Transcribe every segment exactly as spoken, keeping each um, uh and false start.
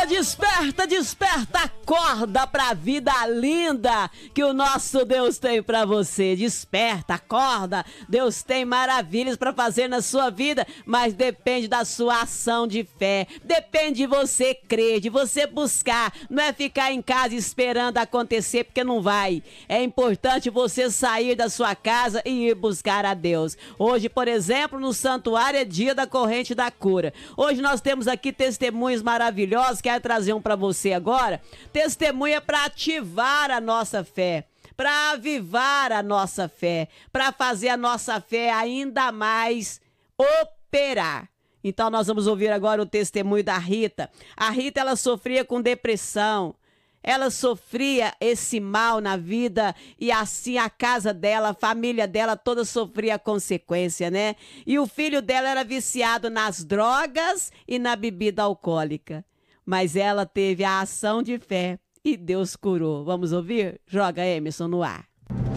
desperta, desperta, acorda pra vida linda que o nosso Deus tem pra você. Desperta, acorda. Deus tem maravilhas pra fazer na sua vida, mas depende da sua ação de fé. Depende de você crer, de você buscar. Não é ficar em casa esperando acontecer, porque não vai. É importante você sair da sua casa e ir buscar a Deus. Hoje, por exemplo, no santuário é dia da corrente da cura. Hoje nós temos aqui testemunhos maravilhosos. Quero trazer um para você agora. Testemunha para ativar a nossa fé, para avivar a nossa fé, para fazer a nossa fé ainda mais operar. Então nós vamos ouvir agora o testemunho da Rita. A Rita, ela sofria com depressão. Ela sofria esse mal na vida e assim a casa dela, a família dela toda sofria a consequência, né? E o filho dela era viciado nas drogas e na bebida alcoólica. Mas ela teve a ação de fé e Deus curou. Vamos ouvir? Joga, Emerson, no ar.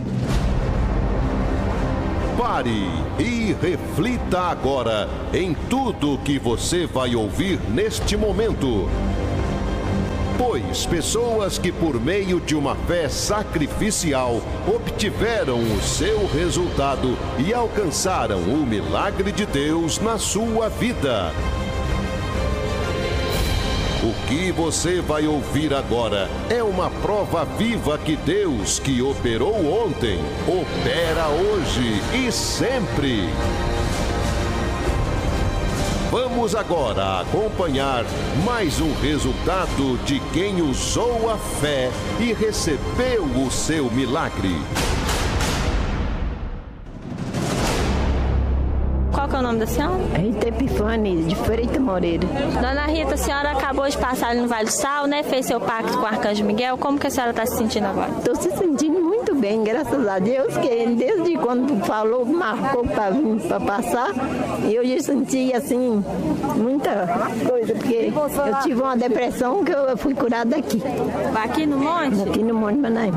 Pare e reflita agora em tudo que você vai ouvir neste momento. Pois pessoas que por meio de uma fé sacrificial obtiveram o seu resultado e alcançaram o milagre de Deus na sua vida. O que você vai ouvir agora é uma prova viva que Deus, que operou ontem, opera hoje e sempre. Vamos agora acompanhar mais um resultado de quem usou a fé e recebeu o seu milagre. Qual que é o nome da senhora? Rita Epifânia, de Freitas Moreira. Dona Rita, a senhora acabou de passar ali no Vale do Sal, né? Fez seu pacto com o Arcanjo Miguel. Como que a senhora está se sentindo agora? Estou se sentindo muito bem, graças a Deus, que desde quando falou, marcou para vir para passar, eu já senti, assim, muita coisa, porque eu tive uma depressão que eu fui curada aqui. Aqui no Monte? Aqui no Monte Manaim.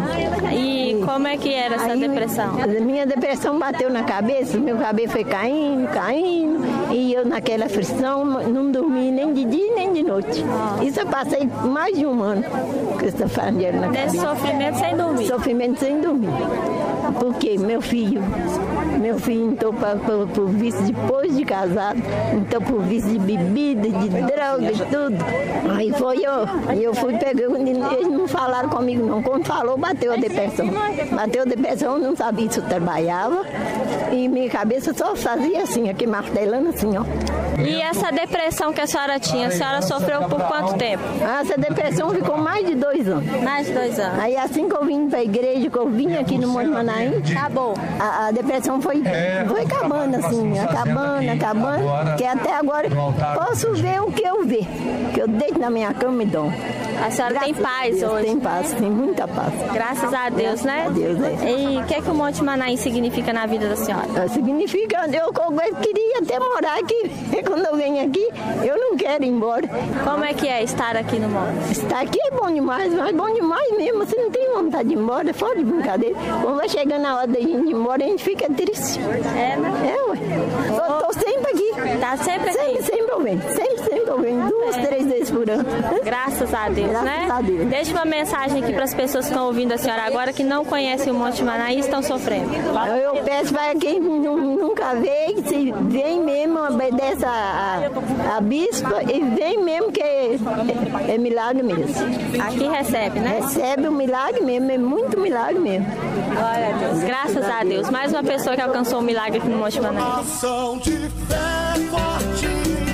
E como é que era essa Aí, depressão? A minha depressão bateu na cabeça, meu cabelo foi caindo, caindo, e eu naquela aflição não dormi nem de dia nem de noite. Isso eu passei mais de um ano com essa farinha na cabeça. Desse sofrimento sem dormir? Sofrimento sem dormir. Porque meu filho, meu filho entrou para o vício depois de casado, então por vício de bebida, de droga, de tudo. Aí foi eu, e eu fui pegando, eles não falaram comigo não. Quando falou, bateu a depressão. Bateu a depressão, eu não sabia se eu trabalhava, e minha cabeça só fazia assim, aqui martelando assim, ó. E essa depressão que a senhora tinha, a senhora sofreu por quanto tempo? Essa depressão ficou mais de dois anos. Mais de dois anos. Aí assim que eu vim para a igreja, que eu vim aqui no Monte Manaim, acabou. A, a depressão foi, foi acabando assim, acabando, acabando, que até agora posso ver o que eu ver, que eu deito na minha cama e dou. A senhora tem paz Deus, hoje? Tem paz, tem muita paz. Graças a Deus, né? A Deus, é. E o que, é que o Monte Manaim significa na vida da senhora? Significa, eu, eu queria até morar aqui, quando eu venho aqui, eu não quero ir embora. Como é que é estar aqui no Monte? Estar aqui é bom demais, mas bom demais mesmo, você não tem vontade de ir embora, fora de brincadeira. Quando vai chegando a hora da gente ir embora, a gente fica triste. É, né? É, ué. Eu tô sempre aqui. Tá sempre aqui? Sempre, sempre eu venho, sempre, sempre eu venho, duas, é. três vezes por ano. Graças a Deus, Graças né? a Deus. Deixa uma mensagem aqui para as pessoas que estão ouvindo a senhora agora, que não conhecem o Monte Manaim e estão sofrendo. Eu peço para quem nunca veio, se vem mesmo, obedece a, a, a bispa e vem mesmo, que é, é, é milagre mesmo. Aqui recebe, né? Recebe o milagre mesmo, é muito milagre mesmo. Glória a Deus. Graças a Deus. Mais uma pessoa que alcançou o milagre aqui no Monte Manaim. Ação de fé forte,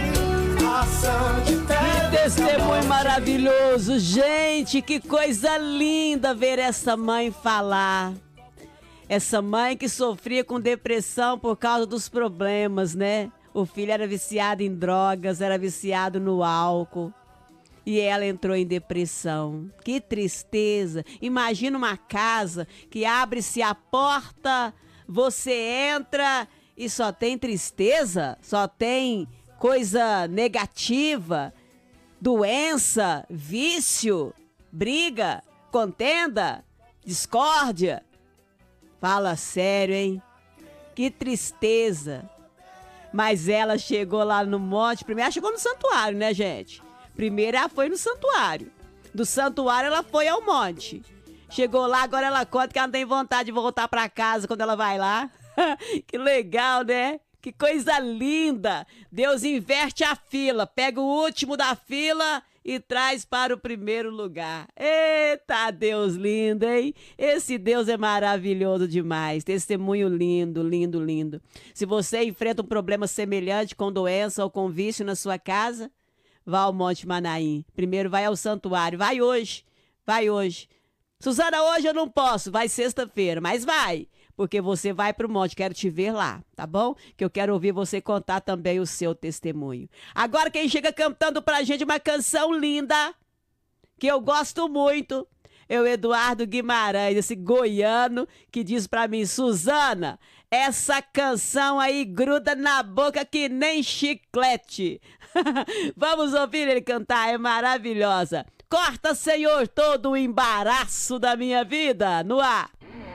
ação de fé. Que testemunho maravilhoso, gente, que coisa linda ver essa mãe falar. Essa mãe que sofria com depressão por causa dos problemas, né? O filho era viciado em drogas, era viciado no álcool. E ela entrou em depressão. Que tristeza. Imagina uma casa que abre-se a porta, você entra e só tem tristeza, só tem coisa negativa, doença, vício, briga, contenda, discórdia. Fala sério, hein? Que tristeza. Mas ela chegou lá no monte, primeiro ela chegou no santuário, né, gente? Primeiro ela foi no santuário. Do santuário ela foi ao monte. Chegou lá, agora ela conta que ela não tem vontade de voltar pra casa quando ela vai lá. Que legal, né? Que coisa linda! Deus inverte a fila, pega o último da fila e traz para o primeiro lugar. Eita, Deus lindo, hein? Esse Deus é maravilhoso demais. Testemunho lindo, lindo, lindo. Se você enfrenta um problema semelhante com doença ou com vício na sua casa, vá ao Monte Manaim. Primeiro vai ao santuário. Vai hoje, vai hoje. Suzana, hoje eu não posso, vai sexta-feira, mas vai. Porque você vai pro monte, quero te ver lá, tá bom? Que eu quero ouvir você contar também o seu testemunho. Agora quem chega cantando pra gente uma canção linda, que eu gosto muito, é o Eduardo Guimarães, esse goiano que diz pra mim, Suzana, essa canção aí gruda na boca que nem chiclete. Vamos ouvir ele cantar, é maravilhosa. Corta, Senhor, todo o embaraço da minha vida, no ar.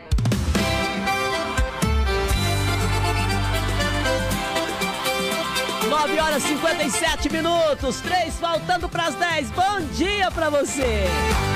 nove horas e cinquenta e sete minutos, três faltando para as dez. Bom dia para você.